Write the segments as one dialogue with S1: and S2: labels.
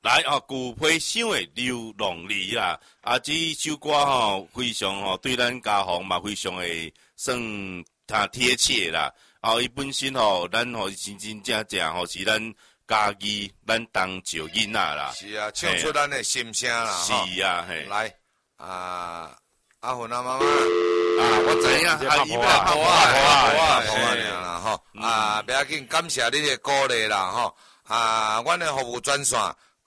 S1: 来古培想的流浪里啦，这首歌非常对咱家访嘛非常的算贴切啦。伊本身咱真真正正是咱家己咱当照囡仔啦。
S2: 是啊，唱出咱的心声啦。
S1: 是啊，嘿。
S2: 来阿芬妈妈。
S1: 我知影，伊要来
S2: 抱啊啦吼。不要紧，感谢你的鼓励啦吼。阮的服务专线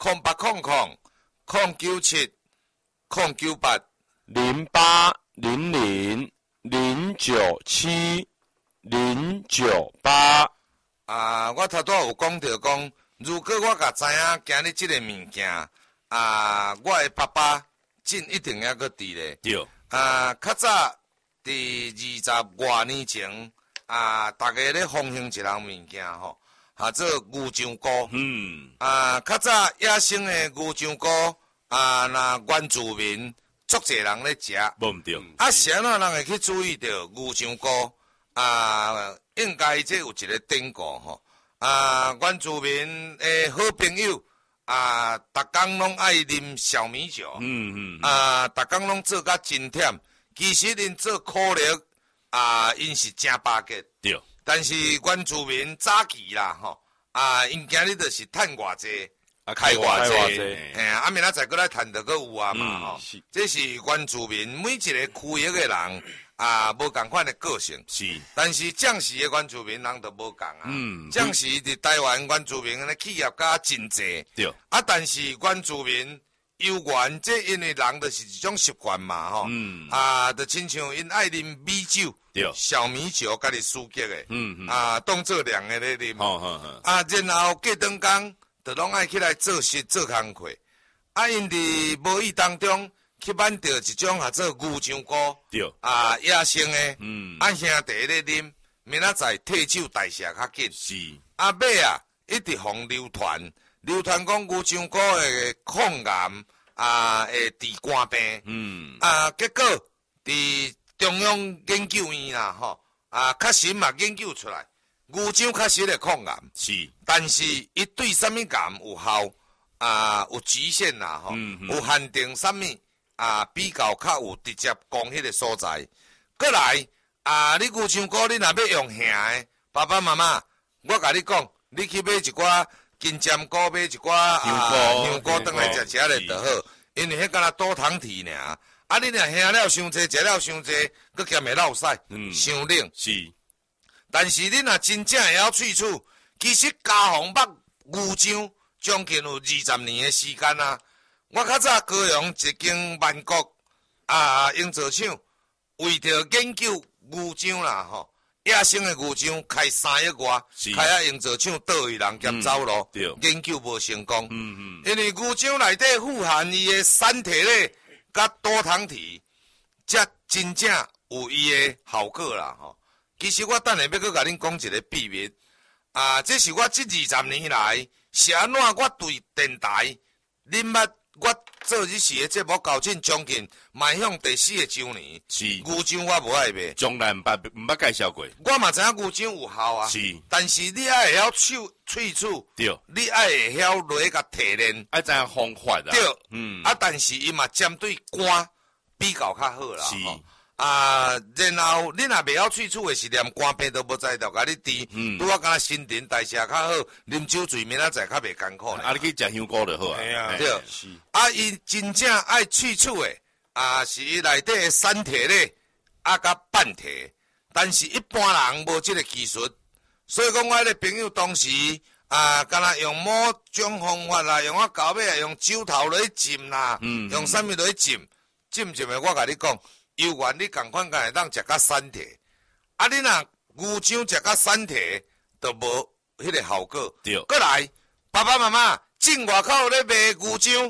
S3: 0800097098。
S2: 我头拄有讲到讲，如果我甲知影今日即个物件，我的爸爸真一定要搁伫咧。
S1: 对。
S2: 较早伫20多年前，大家咧奉行一项物件吼。做牛肠菇，较早野生的牛肠菇，那原住民足侪人咧食，
S1: 无毋对。
S2: 是安怎人会去注意到牛肠菇？应该这有一个典故吼。原住民的好朋友，逐工拢爱啉小米酒，逐工拢做甲真忝。其实因做苦力，因是真巴结。
S1: 对。
S2: 但是原住民早期啦，吼，因今日就是趁偌济，开偌济，明仔载过来趁着个有嘛，吼。这是原住民每一个区域的人，无共款的个性。
S1: 是。
S2: 但是将士的原住民人都无共将士伫台湾原住民的企业家真济。
S1: 对。
S2: 但是原住民游园，这因为人就是一种习惯嘛，吼。就亲像因爱啉米酒。小米酒，家己输结的，当做凉的咧啉。然后过顿工，就拢爱起来做事做工课。因伫无意当中去挽到一种做牛肠菇，野生的，兄弟咧啉，明仔载退休代谢较紧。
S1: 是。
S2: 尾一直互流传讲牛肠菇的抗癌，会治肝病。结果伫中央研究院啦，吼，确实嘛研究出来，牛肠确实会抗癌，
S1: 是，
S2: 但是伊对什么癌有效，有极限啦，吼，有限定什么，比较较有直接讲迄个所在。过来，你牛肠菇你若要用咸的，爸爸妈妈，我甲你讲，你去买一寡金针菇，买一寡香菇，转来食咧就好，因为迄敢若多糖体尔。你若喝了伤济，食了伤济，佮兼会落屎，伤冷。
S1: 是，
S2: 但是你若真正会晓喙齿，其实家访捌牛肠将近有20年的时间啊。我较早高雄一间万国营造厂，为着研究牛肠啦吼，野生的牛肠开3亿外，开营造厂倒位人兼走路，研究无成功。因为牛肠内底富含伊的产体咧。甲多糖体，才真正有伊的效果啦吼。其实我等下要搁甲恁讲一个秘密，这是我这20年来是安怎我对电台，恁捌我做这时的节目搞进将近迈向第4个周年。
S1: 是。
S2: 牛肠我无爱卖，
S1: 从来毋捌介绍过。
S2: 我嘛知影牛肠有效啊。
S1: 是。
S2: 但是你爱会晓喙齿，
S1: 对。
S2: 你爱会晓落去甲提炼，
S1: 爱知影方法啊。
S2: 对。但是伊嘛针对肝比较较好啦。
S1: 是。
S2: 然后你若袂晓喙齿的是连肝病都无知道，甲你治。拄我敢若新陈代谢较好，啉酒醉明仔载较袂艰苦咧。
S1: 你去食香菇就好啊。
S2: 对。是。伊真正爱喙齿的，是伊内底的产体咧，甲半体。但是一般人无这个技术，所以讲我迄个朋友当时敢若用某种方法啦，用到尾啊，用酒头落去浸啦，用啥物落去浸的，我甲你讲。游园你共款敢会当食甲产体，你若牛肠食甲产体，就无迄个效果。
S1: 对。
S2: 过来，爸爸妈妈进外口咧卖牛肠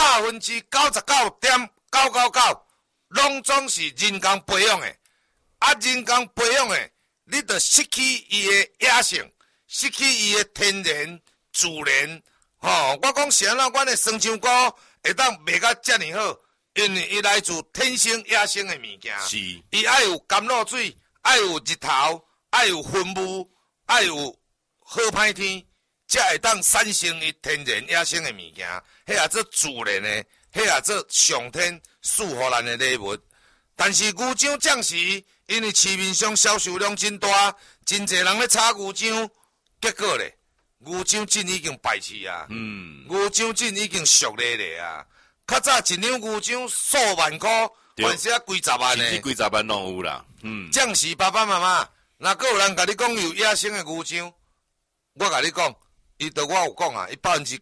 S2: ，99.999%拢总是人工培养的。人工培养的，你就失去伊的野性，失去伊的天然自然。我讲是安怎，阮的酸肠菇会当卖甲遮尔好。因为伊来自天生野生的物件，
S1: 是
S2: 伊爱有甘露水，爱有日头，爱有云雾，爱有好歹天， 才会当产生伊天然野生的物件，迄也做自然的，迄也做上天赐予咱的礼物。但是牛樟暂时因为市面上销售量真大，真侪人咧炒牛樟，结果咧，牛樟菌已经败去啊，牛樟菌已经熟咧咧啊。较早一两牛樟数万块，还是啊几十万呢？
S1: 几十万拢有啦。
S2: 暂时爸爸妈妈，若个有人甲你讲有野生的牛樟，我甲你讲，伊对我有讲啊，伊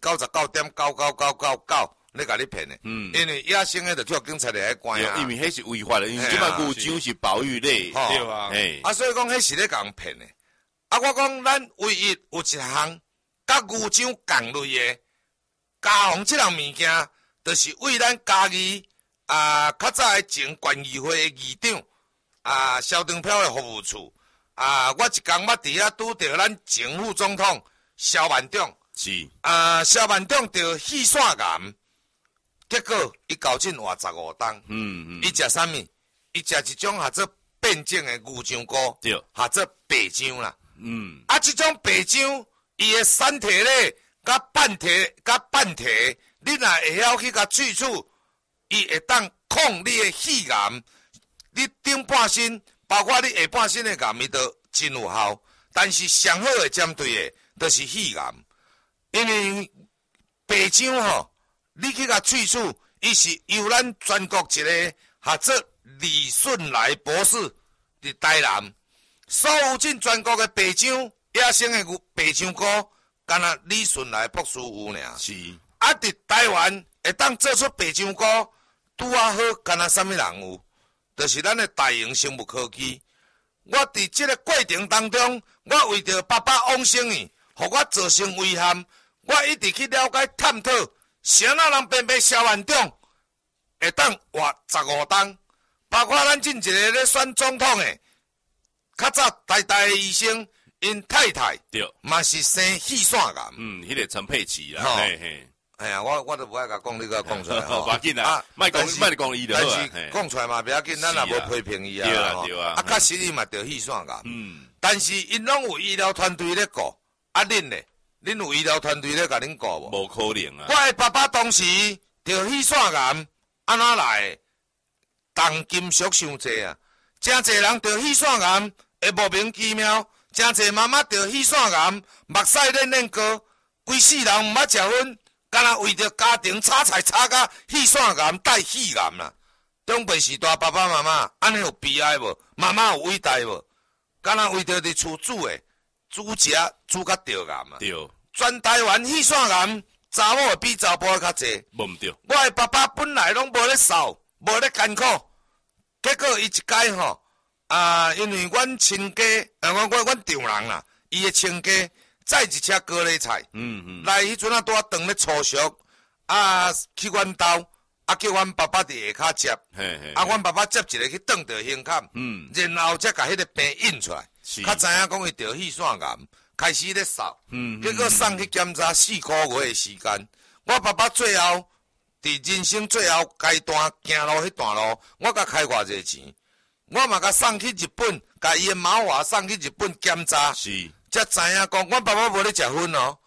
S2: 99.99999咧甲你骗的。因为野生的就叫警察来关啊。
S1: 因为迄是违法的，因为即摆牛樟是保育类，
S2: 对啊。所以讲迄是咧甲人骗的。啊，我讲咱唯一有一项甲牛樟共类的加防即项物件，就是为咱家己较早的前县议会的议长萧长飘的服务处我一天捌伫遐拄着咱前副总统萧万长，
S1: 是
S2: 萧万长着肺腺癌，结果伊搞进活15冬，伊食啥物？伊食一种做变种的牛樟菇，
S1: 对，
S2: 做白樟啦。即种白樟，伊的产体咧，甲半体，你若会晓去甲萃取，伊会当抗你的肺癌，你顶半身，包括你下半身的癌，伊都真有效。但是上好的针对的，就是肺癌，因为白樟你去甲萃取，伊是由咱全国一个做李顺来博士伫台南。所有进全国的白樟野生的白樟菇，敢若李顺来博士有尔。是伫台湾会当做出白樟菇，拄好，敢若啥物人有？就是咱的大营生物科技。我伫这个过程当中，我为着爸爸往生去，互我造成遗憾，我一直去了解探讨，啥人偏偏萧万长会当活15冬，包括咱进一个咧选总统的。较早台大的医生，因太太
S1: 对，
S2: 嘛是生肺腺癌。
S1: 迄个陈佩琪啦，
S2: 哎呀，我都不爱甲讲，你甲讲出来。
S1: 不要紧啦，莫讲伊就好
S2: 但是讲出来嘛，不要紧，咱也无批评伊啊。
S1: 对啊，对啊。
S2: 确实伊嘛得肺腺癌。但是因拢有医疗团队咧顾，恁咧，恁有医疗团队咧甲恁顾无？
S1: 无可能啊！
S2: 我的爸爸当时得肺腺癌，安怎来？重金属伤济啊！真济人得肺腺癌。会莫名其妙，真侪妈妈得肺腺癌，目屎练高，规世人毋捌食薰，敢若为着家庭炒菜炒甲肺腺癌带肺癌啦。中辈时代爸爸妈妈安尼有悲哀无？妈妈有伟大无？敢若为着伫厝煮诶，煮食煮甲着癌啊！
S1: 对，
S2: 全台湾肺腺癌查某比查甫较济。
S1: 无毋对。
S2: 我的爸爸本来拢无咧扫，无咧艰苦，结果伊一届因为阮亲家，阮丈人啦，伊的亲家载一车高丽菜，来迄阵拄当咧初熟，去阮兜，叫阮爸爸伫下骹接，阮爸爸接一个去当着胸坎，然后才甲迄个病印出来，较知影讲伊得肺腺癌，开始咧扫，结果送去检查4个月的时间，我爸爸最后伫人生最后阶段行路迄段路，我甲开偌济钱。我嘛甲送去日本，甲伊的毛娃送去日本检查，才知影讲，阮爸爸无咧食薰哦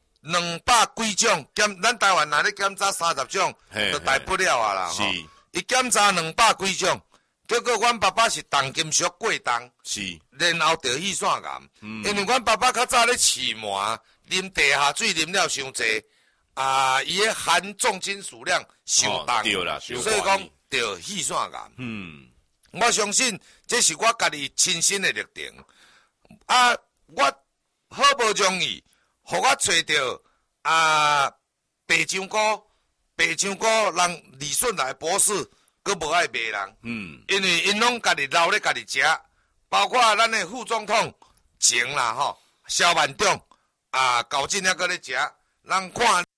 S2: ，200几种咱台湾若咧检查30种，就大不了啊啦。伊检查200几种，结果阮爸爸是重金属过重，然后得肺腺癌，因为阮爸爸较早咧饲麻，啉地下水啉了伤济，伊的含重金属量伤重，所以讲得肺腺癌。我相信这是我家己亲身的历程。我好不容易，互我找到白樟菇，人李顺来博士，佮无爱卖人。因为因拢家己留咧家己食，包括咱的副总统前啦萧万长，搞进遐佮咧食，人看。